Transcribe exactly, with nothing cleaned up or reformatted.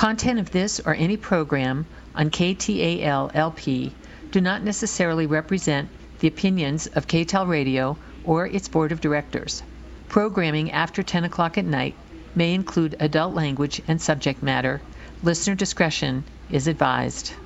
Content of this or any program on K T A L L P do not necessarily represent the opinions of K T A L Radio or its board of directors. Programming after ten o'clock at night may include adult language and subject matter. Listener discretion is advised.